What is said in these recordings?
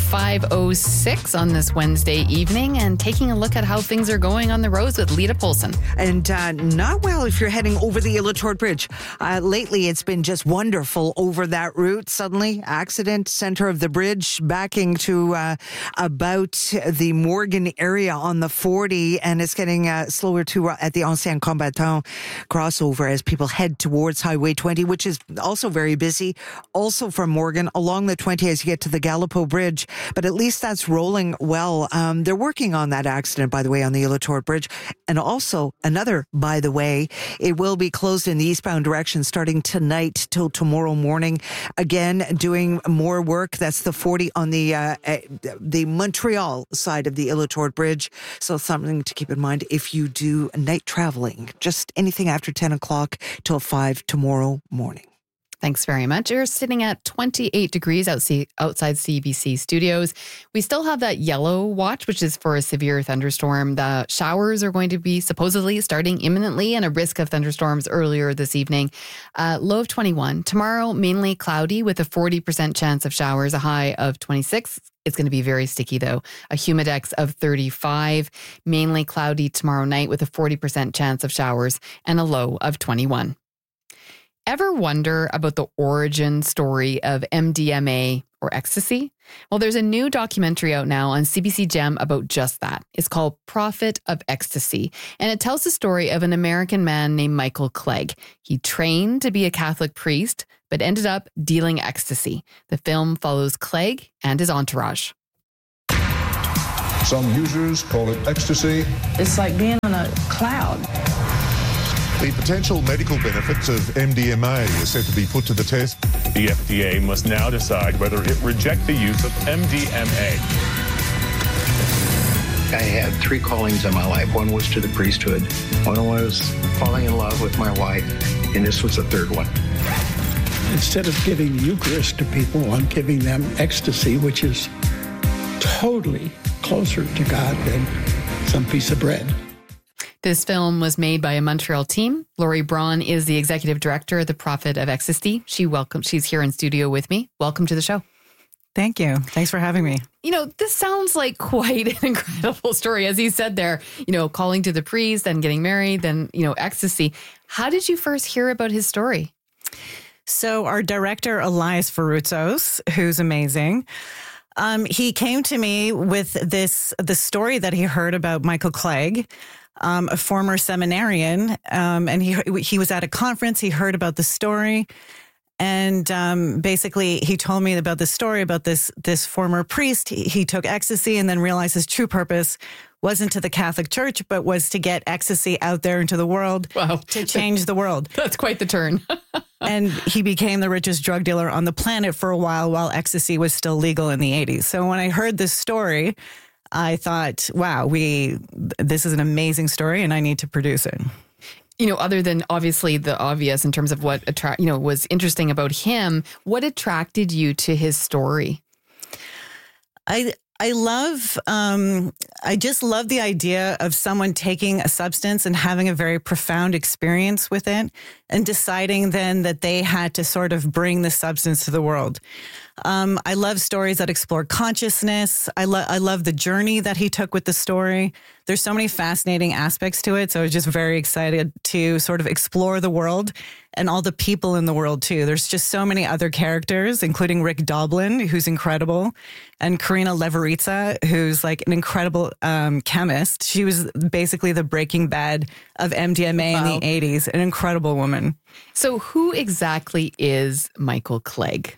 5:06 on this Wednesday evening and taking a look at how things are going on the roads with Lita Polson. And not well if you're heading over the Ilotort Bridge. Lately, it's been just wonderful over that route. Suddenly, accident, center of the bridge, backing to about the Morgan area on the 40, and it's getting slower too at the Ancien Combattant crossover as people head towards Highway 20, which is also very busy. Also from Morgan along the 20 as you get to the Gallipo Bridge, but at least that's rolling well. They're working on that accident, by the way, on the Ilotort Bridge. And also another, by the way, it will be closed in the eastbound direction starting tonight till tomorrow morning. Again, doing more work. That's the 40 on the Montreal side of the Ilotort Bridge. So something to keep in mind if you do night traveling. Just anything after 10 o'clock till 5 tomorrow morning. Thanks very much. You're sitting at 28 degrees outside CBC studios. We still have that yellow watch, which is for a severe thunderstorm. The showers are going to be supposedly starting imminently and a risk of thunderstorms earlier this evening. Low of 21. Tomorrow, mainly cloudy with a 40% chance of showers, a high of 26. It's going to be very sticky, though. A humidex of 35. Mainly cloudy tomorrow night with a 40% chance of showers and a low of 21. Ever wonder about the origin story of MDMA or ecstasy? Well, there's a new documentary out now on CBC Gem about just that. It's called Prophet of Ecstasy, and it tells the story of an American man named Michael Clegg. He trained to be a Catholic priest, but ended up dealing ecstasy. The film follows Clegg and his entourage. Some users call it ecstasy. It's like being on a cloud. The potential medical benefits of MDMA are set to be put to the test. The FDA must now decide whether it reject the use of MDMA. I had 3 callings in my life. One was to the priesthood. One was falling in love with my wife. And this was the third one. Instead of giving the Eucharist to people, I'm giving them ecstasy, which is totally closer to God than some piece of bread. This film was made by a Montreal team. Laurie Braun is the executive director of the Prophet of Ecstasy. She's here in studio with me. Welcome to the show. Thank you. Thanks for having me. You know, this sounds like quite an incredible story. As he said there, calling to the priest, then getting married, then, ecstasy. How did you first hear about his story? So our director, Elias Ferrutzos, who's amazing, he came to me with the story that he heard about Michael Clegg, a former seminarian, and he was at a conference. He heard about the story, and basically he told me about the story about this former priest. He took ecstasy and then realized his true purpose wasn't to the Catholic Church, but was to get ecstasy out there into the world. Wow. To change the world. That's quite the turn. And he became the richest drug dealer on the planet for a while ecstasy was still legal in the 80s. So when I heard this story, I thought, wow, this is an amazing story and I need to produce it. Other than obviously the obvious in terms of what was interesting about him, what attracted you to his story? I just love the idea of someone taking a substance and having a very profound experience with it and deciding then that they had to sort of bring the substance to the world. I love stories that explore consciousness. I love the journey that he took with the story. There's so many fascinating aspects to it. So I was just very excited to sort of explore the world and all the people in the world too. There's just so many other characters, including Rick Doblin, who's incredible, and Karina Leveritza, who's like an incredible chemist. She was basically the Breaking Bad of MDMA in the 80s, an incredible woman. So who exactly is Michael Clegg?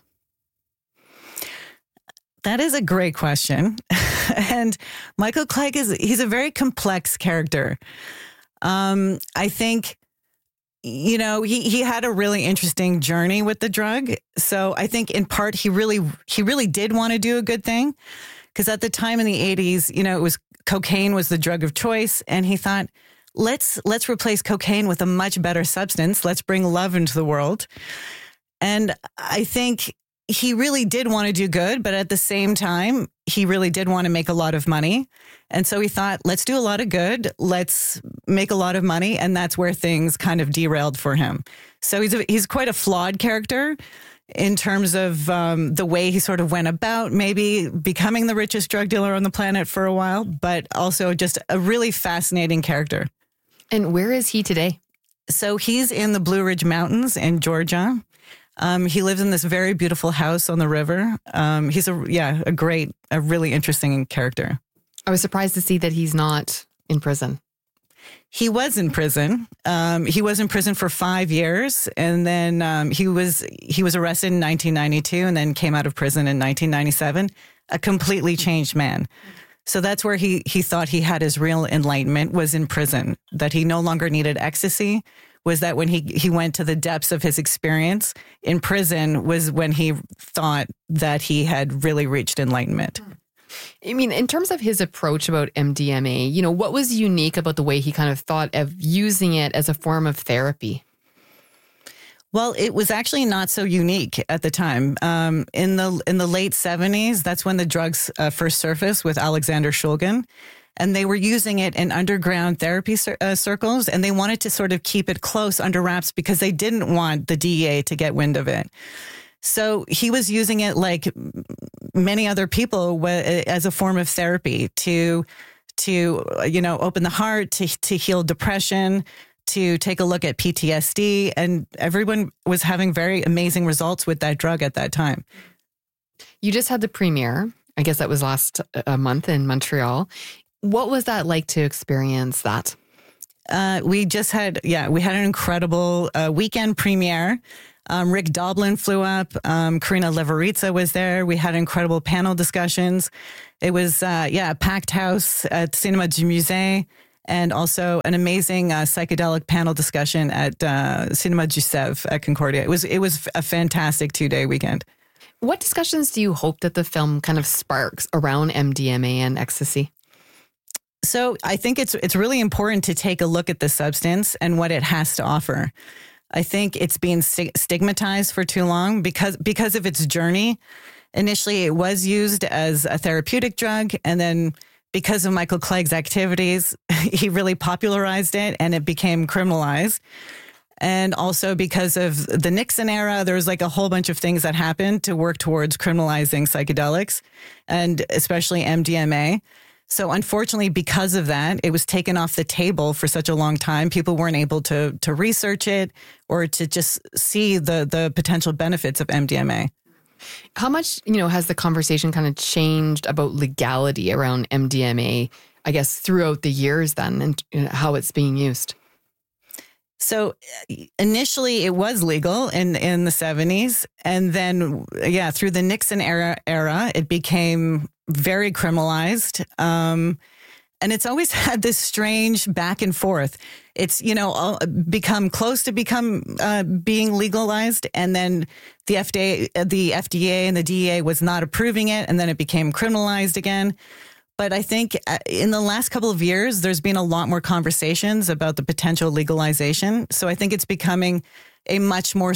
That is a great question. And Michael Clegg he's a very complex character. I think, he had a really interesting journey with the drug. So I think in part he really did want to do a good thing. Because at the time in the 80s, cocaine was the drug of choice. And he thought, let's replace cocaine with a much better substance. Let's bring love into the world. And I think he really did want to do good, but at the same time, he really did want to make a lot of money. And so he thought, let's do a lot of good. Let's make a lot of money. And that's where things kind of derailed for him. So he's quite a flawed character in terms of the way he sort of went about maybe becoming the richest drug dealer on the planet for a while, but also just a really fascinating character. And where is he today? So he's in the Blue Ridge Mountains in Georgia. He lives in this very beautiful house on the river. He's a really interesting character. I was surprised to see that he's not in prison. He was in prison. He was in prison for 5 years, and then he was arrested in 1992, and then came out of prison in 1997. A completely changed man. So that's where he thought he had his real enlightenment, was in prison. That he no longer needed ecstasy. Was that when he went to the depths of his experience in prison was when he thought that he had really reached enlightenment. I mean, in terms of his approach about MDMA, what was unique about the way he kind of thought of using it as a form of therapy? Well, it was actually not so unique at the time. In the late 70s, that's when the drugs first surfaced with Alexander Shulgin. And they were using it in underground therapy circles, and they wanted to sort of keep it close under wraps because they didn't want the DEA to get wind of it. So he was using it like many other people as a form of therapy to open the heart, to heal depression, to take a look at PTSD. And everyone was having very amazing results with that drug at that time. You just had the premiere. I guess that was last month in Montreal. What was that like to experience that? We had an incredible weekend premiere. Rick Doblin flew up. Karina Levaritsa was there. We had incredible panel discussions. It was, a packed house at Cinéma du Musée, and also an amazing psychedelic panel discussion at Cinéma du Sèvres at Concordia. It was a fantastic 2-day weekend. What discussions do you hope that the film kind of sparks around MDMA and ecstasy? So I think it's really important to take a look at the substance and what it has to offer. I think it's being stigmatized for too long because of its journey. Initially, it was used as a therapeutic drug, and then because of Michael Clegg's activities, he really popularized it and it became criminalized. And also because of the Nixon era, there was like a whole bunch of things that happened to work towards criminalizing psychedelics, and especially MDMA. So unfortunately, because of that, it was taken off the table for such a long time. People weren't able to research it or to just see the potential benefits of MDMA. How much, has the conversation kind of changed about legality around MDMA, I guess, throughout the years then, and how it's being used? So initially it was legal in the 70s. And then, through the Nixon era, it became very criminalized. And it's always had this strange back and forth. It's, become close to being legalized. And then the FDA and the DEA was not approving it. And then it became criminalized again. But I think in the last couple of years, there's been a lot more conversations about the potential legalization. So I think it's becoming a much more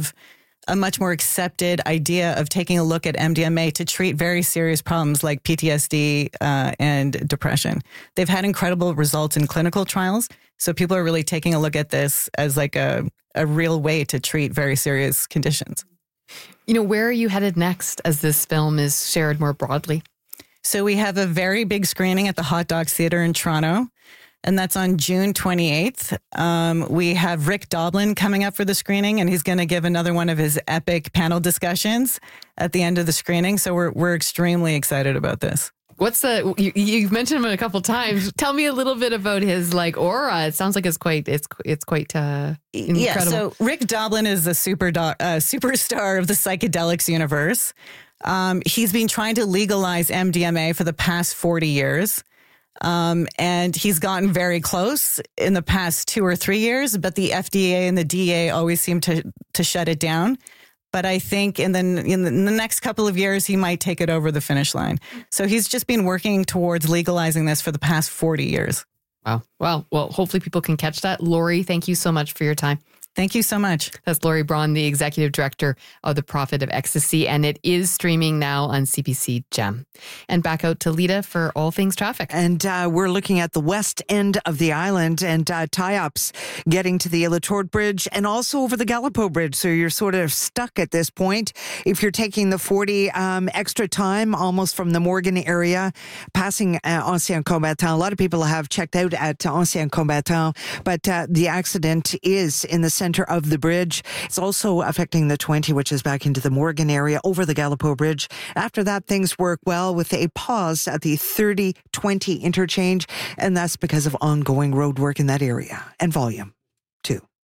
accepted idea of taking a look at MDMA to treat very serious problems like PTSD and depression. They've had incredible results in clinical trials. So people are really taking a look at this as like a real way to treat very serious conditions. Where are you headed next as this film is shared more broadly? So we have a very big screening at the Hot Docs Theatre in Toronto, and that's on June 28th. We have Rick Doblin coming up for the screening, and he's going to give another one of his epic panel discussions at the end of the screening. So we're extremely excited about this. You've mentioned him a couple times. Tell me a little bit about his aura. It sounds like it's quite incredible. Yeah, so Rick Doblin is the superstar of the psychedelics universe. He's been trying to legalize MDMA for the past 40 years. And he's gotten very close in the past 2 or 3 years, but the FDA and the DEA always seem to shut it down. But I think in the next couple of years, he might take it over the finish line. So he's just been working towards legalizing this for the past 40 years. Wow. Well, hopefully people can catch that. Lori, thank you so much for your time. Thank you so much. That's Lori Braun, the executive director of The Profit of Ecstasy, and it is streaming now on CBC Gem. And back out to Lita for all things traffic. And we're looking at the west end of the island and tie-ups getting to the Ilotort Bridge and also over the Gallipo Bridge. So you're sort of stuck at this point. If you're taking the 40 extra time, almost from the Morgan area, passing Ancien Combattant. A lot of people have checked out at Ancien Combattant, but the accident is in the center of the bridge. It's also affecting the 20, which is back into the Morgan area over the Gallipo Bridge. After that, things work well with a pause at the 30-20 interchange, and that's because of ongoing road work in that area and volume.